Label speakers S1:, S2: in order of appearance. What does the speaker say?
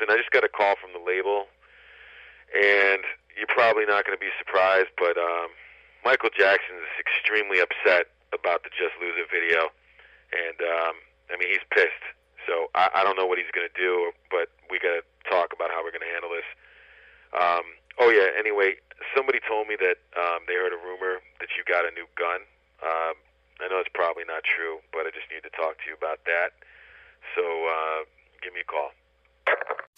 S1: I just got a call from the label, and you're probably not going to be surprised, but Michael Jackson is extremely upset about the Just Lose It video, and he's pissed. So I don't know what he's going to do, but we got to talk about how we're going to handle this. Anyway, somebody told me that they heard a rumor that you got a new gun. I know it's probably not true, but I just need to talk to you about that. So give me a call.